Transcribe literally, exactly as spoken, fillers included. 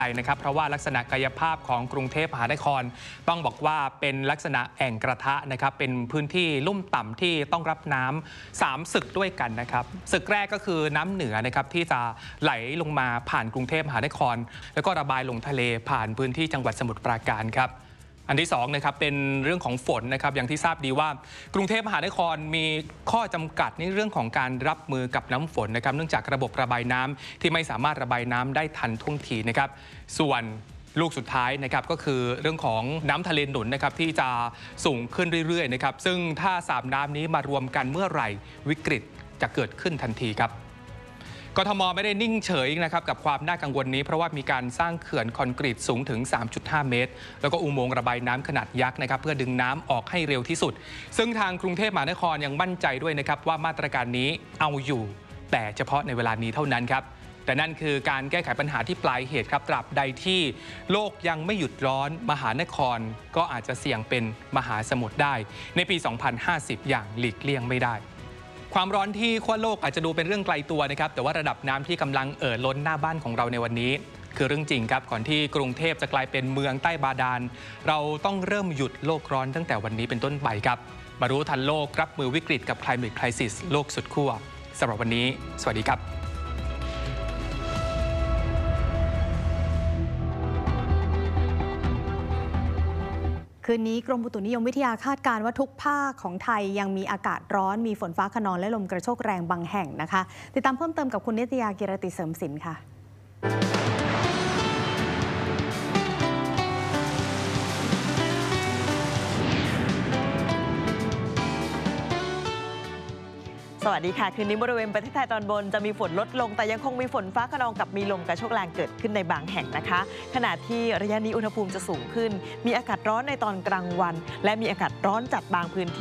นะครับเพราะว่าลักษณะกายภาพของกรุงเทพมหานครต้องบอกว่าเป็นลักษณะแอ่งกระทะนะครับเป็นพื้นที่ลุ่มต่ำที่ต้องรับน้ำสามศึกด้วยกันนะครับศึกแรกก็คือน้ำเหนือนะครับที่จะไหลลงมาผ่านกรุงเทพมหานครแล้วก็ระบายลงทะเลผ่านพื้นที่จังหวัดสมุทรปราการครับอันที่สองนะครับเป็นเรื่องของฝนนะครับอย่างที่ทราบดีว่ากรุงเทพมหานครมีข้อจำกัดในเรื่องของการรับมือกับน้ำฝนนะครับเนื่องจากระบบระบายน้ำที่ไม่สามารถระบายน้ำได้ทันท่วงทีนะครับส่วนลูกสุดท้ายนะครับก็คือเรื่องของน้ำทะเลหนุนนะครับที่จะสูงขึ้นเรื่อยๆนะครับซึ่งถ้าสามน้ำนี้มารวมกันเมื่อไหร่วิกฤตจะเกิดขึ้นทันทีครับกทมไม่ได้นิ่งเฉยนะครับกับความน่ากังวลนี้เพราะว่ามีการสร้างเขื่อนคอนกรีตสูงถึง สามจุดห้า เมตรแล้วก็อุโมงค์ระบายน้ำขนาดยักษ์นะครับเพื่อดึงน้ำออกให้เร็วที่สุดซึ่งทางกรุงเทพมหานครยังมั่นใจด้วยนะครับว่ามาตรการนี้เอาอยู่แต่เฉพาะในเวลานี้เท่านั้นครับแต่นั่นคือการแก้ไขปัญหาที่ปลายเหตุครับตราบใดที่โลกยังไม่หยุดร้อนมหานครก็อาจจะเสี่ยงเป็นมหาสมุทรได้ในปี สองพันห้าสิบ อย่างหลีกเลี่ยงไม่ได้ความร้อนที่ขั้วโลกอาจจะดูเป็นเรื่องไกลตัวนะครับแต่ว่าระดับน้ำที่กำลังเอ่อล้นหน้าบ้านของเราในวันนี้คือเรื่องจริงครับก่อนที่กรุงเทพจะกลายเป็นเมืองใต้บาดาลเราต้องเริ่มหยุดโลกร้อนตั้งแต่วันนี้เป็นต้นไปครับมารู้ทันโลกรับมือวิกฤตกับ Climate Crisis โลกสุดขั้วสำหรับวันนี้สวัสดีครับคืนนี้กรมอุตุนิยมวิทยาคาดการณ์ว่าทุกภาคของไทยยังมีอากาศร้อนมีฝนฟ้าคะนองและลมกระโชกแรงบางแห่งนะคะติดตามเพิ่มเติมกับคุณนิตยากิรติเสริมสินค่ะสวัสดีค่ะคืนนี้บริเวณประเทศไทยตอนบนจะมีฝนลดลงแต่ยังคงมีฝนฟ้าคะนองกับมีลมกระโชกแรงเกิดขึ้นในบางแห่งนะคะขณะที่ระยะนี้อุณหภูมิจะสูงขึ้นมีอากาศร้อนในตอนกลางวันและมีอากาศร้อนจัดบางพื้นที่